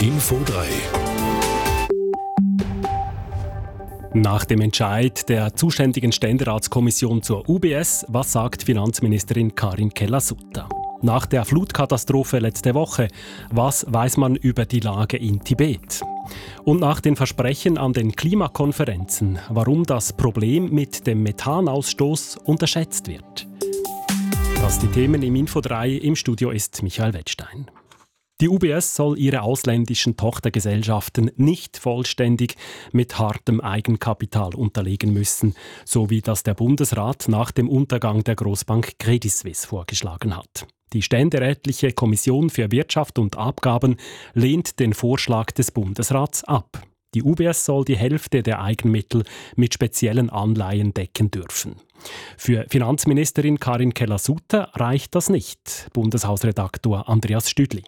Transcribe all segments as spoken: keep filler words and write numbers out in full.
Info drei. Nach dem Entscheid der zuständigen Ständeratskommission zur U B S, was sagt Finanzministerin Karin Keller-Sutter? Nach der Flutkatastrophe letzte Woche, was weiß man über die Lage in Tibet? Und nach den Versprechen an den Klimakonferenzen, warum das Problem mit dem Methanausstoß unterschätzt wird. Das sind die Themen im Info drei. Im Studio ist Michael Wettstein. Die U B S soll ihre ausländischen Tochtergesellschaften nicht vollständig mit hartem Eigenkapital unterlegen müssen, so wie das der Bundesrat nach dem Untergang der Großbank Credit Suisse vorgeschlagen hat. Die Ständerätliche Kommission für Wirtschaft und Abgaben lehnt den Vorschlag des Bundesrats ab. Die U B S soll die Hälfte der Eigenmittel mit speziellen Anleihen decken dürfen. Für Finanzministerin Karin Keller-Sutter reicht das nicht. Bundeshausredaktor Andreas Stüdli.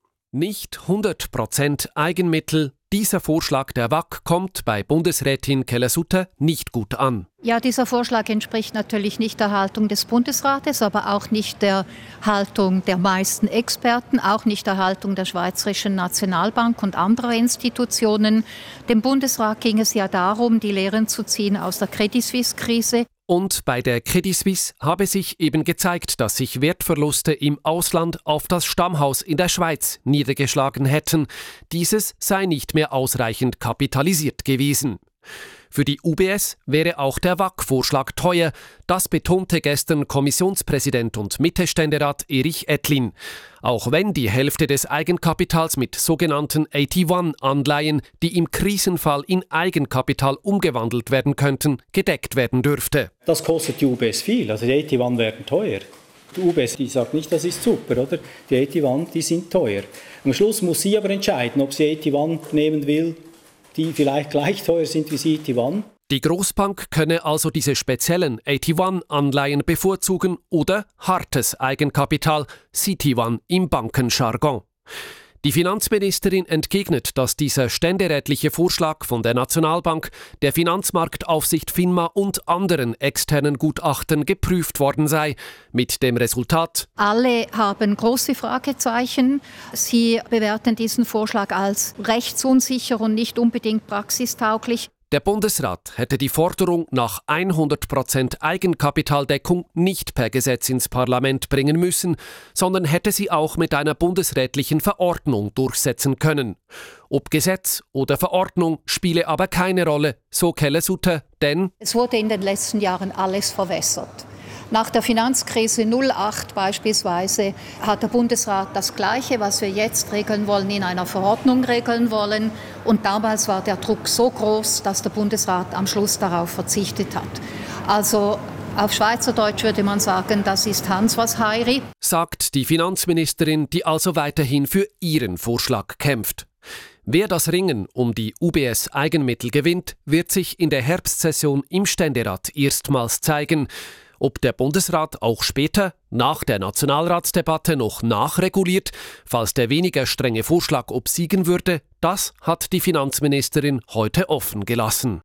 Nicht hundert Prozent Eigenmittel. Dieser Vorschlag der W A C kommt bei Bundesrätin Keller-Sutter nicht gut an. Ja, dieser Vorschlag entspricht natürlich nicht der Haltung des Bundesrates, aber auch nicht der Haltung der meisten Experten, auch nicht der Haltung der Schweizerischen Nationalbank und anderer Institutionen. Dem Bundesrat ging es ja darum, die Lehren zu ziehen aus der Credit Suisse-Krise. Und bei der Credit Suisse habe sich eben gezeigt, dass sich Wertverluste im Ausland auf das Stammhaus in der Schweiz niedergeschlagen hätten. Dieses sei nicht mehr ausreichend kapitalisiert gewesen. Für die U B S wäre auch der W A C-Vorschlag teuer. Das betonte gestern Kommissionspräsident und Mitte-Ständerat Erich Ettlin. Auch wenn die Hälfte des Eigenkapitals mit sogenannten A T eins Anleihen, die im Krisenfall in Eigenkapital umgewandelt werden könnten, gedeckt werden dürfte. Das kostet die U B S viel, also die A T eins werden teuer. Die U B S die sagt nicht, das ist super, oder? Die A T eins die sind teuer. Am Schluss muss sie aber entscheiden, ob sie A T eins nehmen will, die vielleicht gleich teuer sind wie C T eins. Die Großbank könne also diese speziellen A T eins Anleihen bevorzugen oder hartes Eigenkapital, C T eins im Bankenjargon. Die Finanzministerin entgegnet, dass dieser ständerätliche Vorschlag von der Nationalbank, der Finanzmarktaufsicht FINMA und anderen externen Gutachtern geprüft worden sei. Mit dem Resultat: Alle haben große Fragezeichen. Sie bewerten diesen Vorschlag als rechtsunsicher und nicht unbedingt praxistauglich. Der Bundesrat hätte die Forderung nach hundert Prozent Eigenkapitaldeckung nicht per Gesetz ins Parlament bringen müssen, sondern hätte sie auch mit einer bundesrätlichen Verordnung durchsetzen können. Ob Gesetz oder Verordnung spiele aber keine Rolle, so Keller-Sutter, denn es wurde in den letzten Jahren alles verwässert. Nach der Finanzkrise null acht beispielsweise hat der Bundesrat das Gleiche, was wir jetzt regeln wollen, in einer Verordnung regeln wollen. Und damals war der Druck so groß, dass der Bundesrat am Schluss darauf verzichtet hat. Also auf Schweizerdeutsch würde man sagen, das ist Hans was Heiri, sagt die Finanzministerin, die also weiterhin für ihren Vorschlag kämpft. Wer das Ringen um die U B S-Eigenmittel gewinnt, wird sich in der Herbstsession im Ständerat erstmals zeigen. Ob der Bundesrat auch später, nach der Nationalratsdebatte, noch nachreguliert, falls der weniger strenge Vorschlag obsiegen würde, das hat die Finanzministerin heute offen gelassen.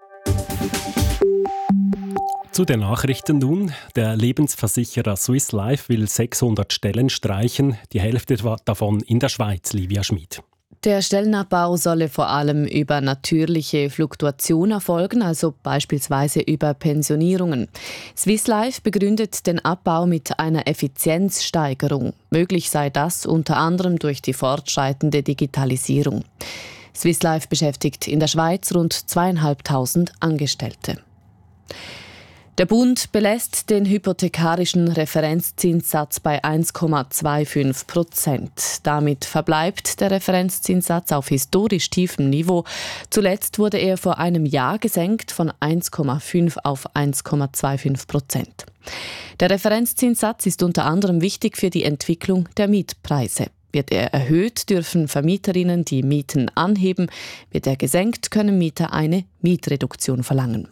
Zu den Nachrichten nun. Der Lebensversicherer Swiss Life will sechshundert Stellen streichen, die Hälfte davon in der Schweiz, Livia Schmid. Der Stellenabbau solle vor allem über natürliche Fluktuation erfolgen, also beispielsweise über Pensionierungen. Swiss Life begründet den Abbau mit einer Effizienzsteigerung. Möglich sei das unter anderem durch die fortschreitende Digitalisierung. Swiss Life beschäftigt in der Schweiz rund zweieinhalbtausend Angestellte. Der Bund belässt den hypothekarischen Referenzzinssatz bei eins Komma fünfundzwanzig Prozent. Damit verbleibt der Referenzzinssatz auf historisch tiefem Niveau. Zuletzt wurde er vor einem Jahr gesenkt von eins Komma fünf auf eins Komma fünfundzwanzig Prozent. Der Referenzzinssatz ist unter anderem wichtig für die Entwicklung der Mietpreise. Wird er erhöht, dürfen Vermieterinnen die Mieten anheben. Wird er gesenkt, können Mieter eine Mietreduktion verlangen.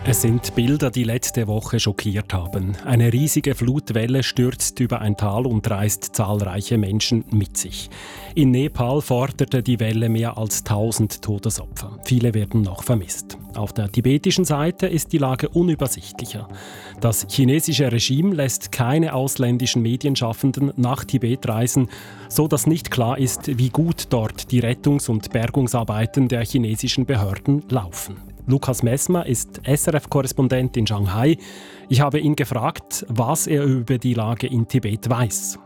Es sind Bilder, die letzte Woche schockiert haben. Eine riesige Flutwelle stürzt über ein Tal und reißt zahlreiche Menschen mit sich. In Nepal forderte die Welle mehr als tausend Todesopfer. Viele werden noch vermisst. Auf der tibetischen Seite ist die Lage unübersichtlicher. Das chinesische Regime lässt keine ausländischen Medienschaffenden nach Tibet reisen, so dass nicht klar ist, wie gut dort die Rettungs- und Bergungsarbeiten der chinesischen Behörden laufen. Lukas Messmer ist S R F-Korrespondent in Shanghai. Ich habe ihn gefragt, was er über die Lage in Tibet weiß.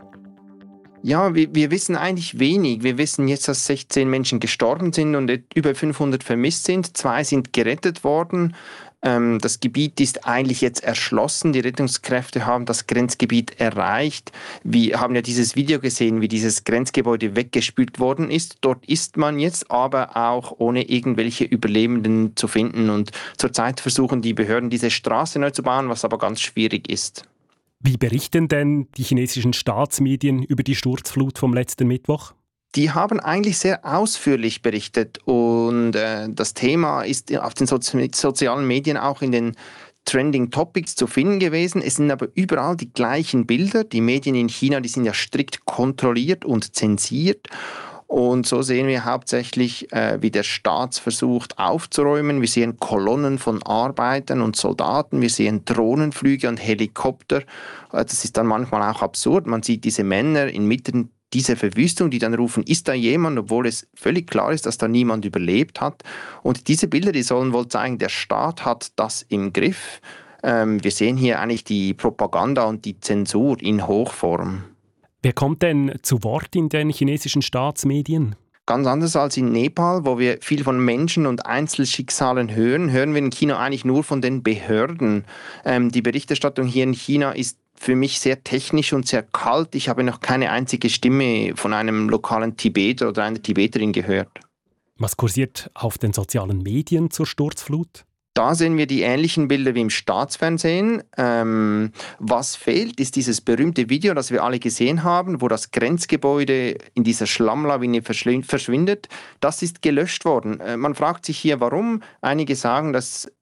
Ja, wir, wir wissen eigentlich wenig. Wir wissen jetzt, dass sechzehn Menschen gestorben sind und über fünfhundert vermisst sind. Zwei sind gerettet worden. Ähm, das Gebiet ist eigentlich jetzt erschlossen. Die Rettungskräfte haben das Grenzgebiet erreicht. Wir haben ja dieses Video gesehen, wie dieses Grenzgebäude weggespült worden ist. Dort ist man jetzt, aber auch ohne irgendwelche Überlebenden zu finden. Und zurzeit versuchen die Behörden, diese Straße neu zu bauen, was aber ganz schwierig ist. Wie berichten denn die chinesischen Staatsmedien über die Sturzflut vom letzten Mittwoch? Die haben eigentlich sehr ausführlich berichtet und äh, das Thema ist auf den Sozi- sozialen Medien auch in den Trending Topics zu finden gewesen. Es sind aber überall die gleichen Bilder. Die Medien in China, die sind ja strikt kontrolliert und zensiert. Und so sehen wir hauptsächlich, äh, wie der Staat versucht aufzuräumen. Wir sehen Kolonnen von Arbeitern und Soldaten, wir sehen Drohnenflüge und Helikopter. Äh, das ist dann manchmal auch absurd. Man sieht diese Männer inmitten dieser Verwüstung, die dann rufen, ist da jemand, obwohl es völlig klar ist, dass da niemand überlebt hat. Und diese Bilder, die sollen wohl zeigen, der Staat hat das im Griff. Ähm, wir sehen hier eigentlich die Propaganda und die Zensur in Hochform. Wer kommt denn zu Wort in den chinesischen Staatsmedien? Ganz anders als in Nepal, wo wir viel von Menschen und Einzelschicksalen hören, hören wir in China eigentlich nur von den Behörden. Ähm, die Berichterstattung hier in China ist für mich sehr technisch und sehr kalt. Ich habe noch keine einzige Stimme von einem lokalen Tibeter oder einer Tibeterin gehört. Was kursiert auf den sozialen Medien zur Sturzflut? Da sehen wir die ähnlichen Bilder wie im Staatsfernsehen. Ähm, was fehlt, ist dieses berühmte Video, das wir alle gesehen haben, wo das Grenzgebäude in dieser Schlammlawine verschwindet. Das ist gelöscht worden. Äh, man fragt sich hier, warum. Einige sagen, das